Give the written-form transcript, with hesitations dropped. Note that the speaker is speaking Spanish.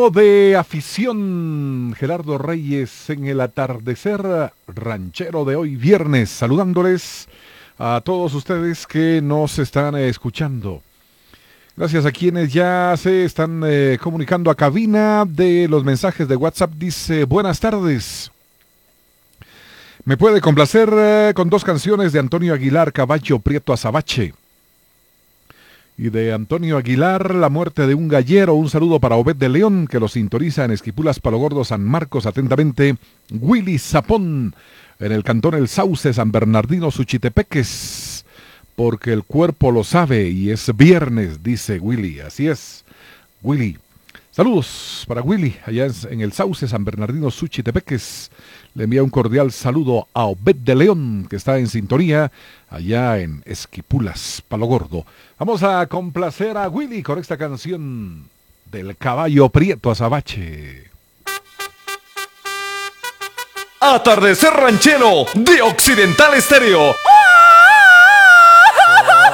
Algo de afición, Gerardo Reyes en el atardecer ranchero de hoy viernes, saludándoles a todos ustedes que nos están escuchando. Gracias a quienes ya se están comunicando a cabina de los mensajes de WhatsApp. Dice, buenas tardes. Me puede complacer con dos canciones de Antonio Aguilar, Caballo Prieto Azabache. Y de Antonio Aguilar, La muerte de un gallero. Un saludo para Obed de León, que lo sintoniza en Esquipulas, Palo Gordo, San Marcos. Atentamente, Willy Zapón, en el cantón El Sauce, San Bernardino, Suchitepeques. Porque el cuerpo lo sabe y es viernes, dice Willy. Así es, Willy. Saludos para Willy, allá en El Sauce, San Bernardino, Suchitepeques. Le envía un cordial saludo a Obed de León, que está en sintonía allá en Esquipulas, Palo Gordo. Vamos a complacer a Willy con esta canción del Caballo Prieto Azabache. Atardecer ranchero de Occidental Estéreo.